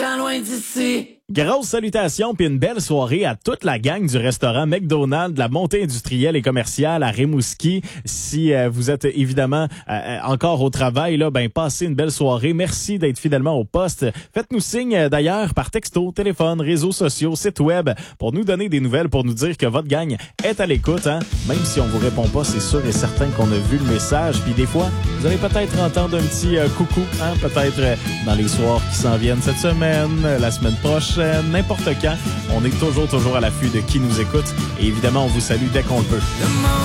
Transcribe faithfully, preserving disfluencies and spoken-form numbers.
tant loin d'ici. Grosse salutations puis une belle soirée à toute la gang du restaurant McDonald's de la montée industrielle et commerciale à Rimouski. Si euh, vous êtes évidemment euh, encore au travail, là, ben passez une belle soirée. Merci d'être fidèlement au poste. Faites-nous signe euh, d'ailleurs par texto, téléphone, réseaux sociaux, site web pour nous donner des nouvelles, pour nous dire que votre gang est à l'écoute. Hein? Même si on vous répond pas, c'est sûr et certain qu'on a vu le message. Puis des fois, vous allez peut-être entendre un petit euh, coucou, hein? Peut-être euh, dans les soirs qui s'en viennent cette semaine, euh, la semaine prochaine. N'importe quand, on est toujours, toujours à l'affût de qui nous écoute. Et évidemment, on vous salue dès qu'on le peut.